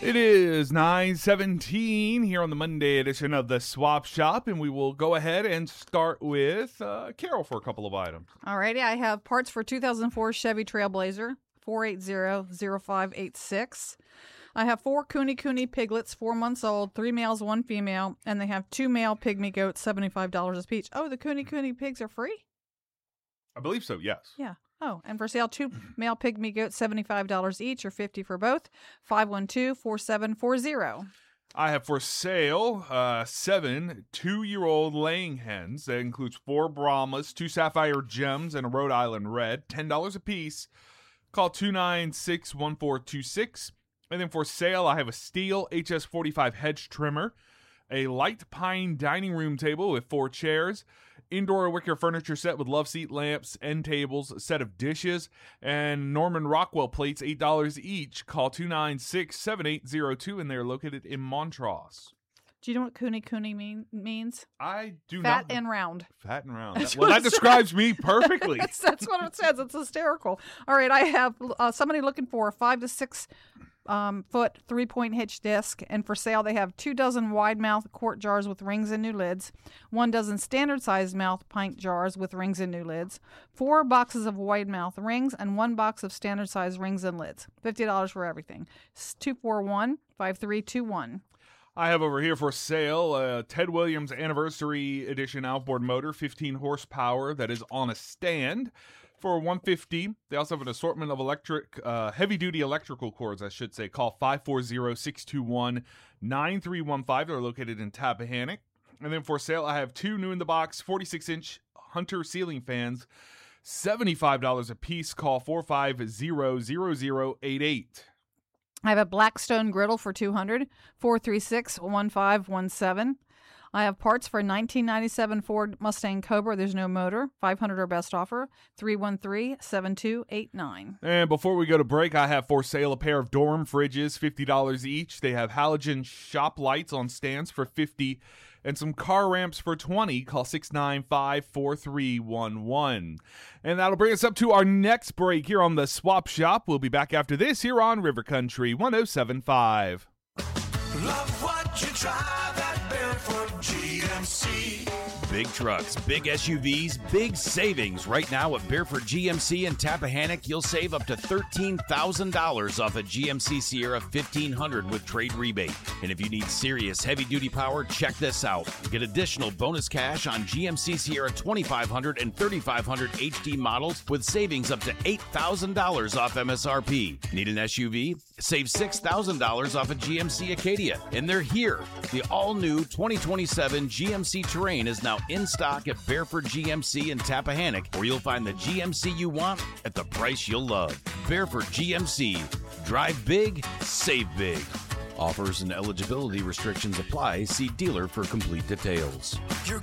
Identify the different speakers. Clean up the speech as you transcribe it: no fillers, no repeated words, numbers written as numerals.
Speaker 1: It is 9:17 here on the Monday edition of the Swap Shop, and we will go ahead and start with Carol for a couple of items.
Speaker 2: Alrighty, I have parts for 2004 Chevy Trailblazer, 480-0586. I have 4 Kune piglets, 4 months old, 3 males, 1 female, and they have 2 male pygmy goats, $75 a each. Oh, the Kune pigs are free?
Speaker 1: I believe so, yes.
Speaker 2: Yeah. Oh, and for sale, 2 male pygmy goats, $75 each, or $50 for both. 512-4740.
Speaker 1: I have for sale 7 2-year-old laying hens. That includes 4 Brahmas, 2 Sapphire Gems, and a Rhode Island Red. $10 a piece. Call 296-1426. And then for sale, I have a Stihl HS45 hedge trimmer, a light pine dining room table with 4 chairs, indoor wicker furniture set with love seat lamps, end tables, a set of dishes, and Norman Rockwell plates, $8 each. Call 296-7802, and they're located in Montrose.
Speaker 2: Do you know what Kune means?
Speaker 1: I do
Speaker 2: Fat
Speaker 1: not.
Speaker 2: and round.
Speaker 1: Fat and round. Well, that describes me perfectly.
Speaker 2: That's what it says. It's hysterical. All right, I have somebody looking for a 5 to 6 foot 3-point hitch disc, and for sale they have 2 dozen wide mouth quart jars with rings and new lids, 1 dozen standard sized mouth pint jars with rings and new lids, 4 boxes of wide mouth rings, and 1 box of standard sized rings and lids. $50 for everything. 241-5321.
Speaker 1: I have over here for sale a Ted Williams Anniversary Edition outboard motor, 15 horsepower, that is on a stand for $150. They also have an assortment of electric, heavy-duty electrical cords, I should say. Call 540-621-9315. They're located in Tappahannock. And then for sale, I have 2 new-in-the-box 46-inch Hunter ceiling fans, $75 a piece. Call 450-0088.
Speaker 2: I have a Blackstone griddle for $200, 436-1517. I have parts for 1997 Ford Mustang Cobra. There's no motor. $500 or best offer. 313-7289.
Speaker 1: And before we go to break, I have for sale a pair of Durham fridges, $50 each. They have halogen shop lights on stands for $50 and some car ramps for $20. Call 695-4311. And that'll bring us up to our next break here on the Swap Shop. We'll be back after this here on River Country 107.5.
Speaker 3: Love what you drive at Barefoot GMC.
Speaker 4: Big trucks, big SUVs, big savings. Right now at Barefoot GMC in Tappahannock, you'll save up to $13,000 off a GMC Sierra 1500 with trade rebate. And if you need serious heavy-duty power, check this out. Get additional bonus cash on GMC Sierra 2500 and 3500 HD models with savings up to $8,000 off MSRP. Need an SUV? Save $6,000 off a GMC Acadia. And they're here. The all-new 2027 GMC Terrain is now in stock at Barefoot GMC in Tappahannock, where you'll find the GMC you want at the price you'll love. Barefoot GMC. Drive big, save big. Offers and eligibility restrictions apply. See dealer for complete details.